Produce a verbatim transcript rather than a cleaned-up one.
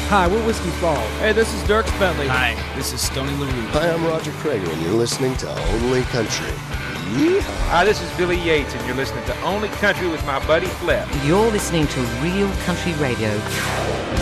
Hi, we're Whiskey Falls. Hey, this is Dirk Bentley. Hi, this is Stoney LaRue. Hi, I'm Roger Krager, and you're listening to Only Country. Yeehaw. Hi, this is Billy Yates, and you're listening to Only Country with my buddy Flip. You're listening to Real Country Radio.